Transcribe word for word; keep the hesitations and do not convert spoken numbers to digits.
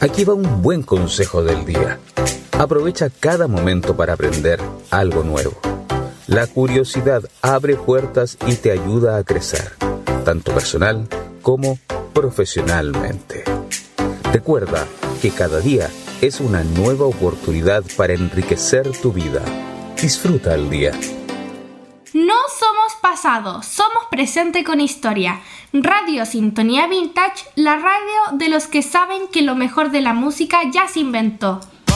Aquí va un buen consejo del día. Aprovecha cada momento para aprender algo nuevo. La curiosidad abre puertas y te ayuda a crecer, tanto personal como profesionalmente. Recuerda que cada día es una nueva oportunidad para enriquecer tu vida. Disfruta el día. No somos pasado, somos presente con historia. Radio Sintonía Vintage, la radio de los que saben que lo mejor de la música ya se inventó.